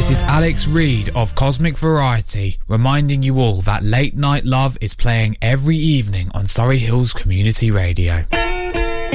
This is Alex Reed of Cosmic Variety, reminding you all that Late Night Love is playing every evening on Surrey Hills Community Radio.